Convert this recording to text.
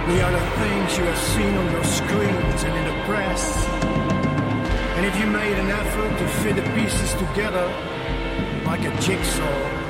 We are the things you have seen on your screens and in the press. And if you made an effort to fit the pieces together like a jigsaw,